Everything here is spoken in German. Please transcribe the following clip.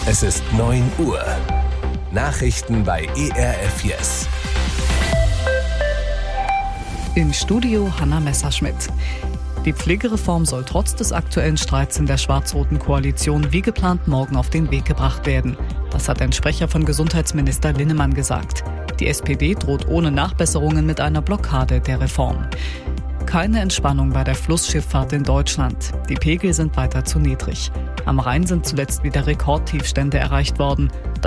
Es ist 9 Uhr. Nachrichten bei ERF Yes. Im Studio Hanna Messerschmidt. Die Pflegereform soll trotz des aktuellen Streits in der schwarz-roten Koalition wie geplant morgen auf den Weg gebracht werden. Das hat ein Sprecher von Gesundheitsminister Linnemann gesagt. Die SPD droht ohne Nachbesserungen mit einer Blockade der Reform. Keine Entspannung bei der Flussschifffahrt in Deutschland. Die Pegel sind weiter zu niedrig. Am Rhein sind zuletzt wieder Rekordtiefstände erreicht worden.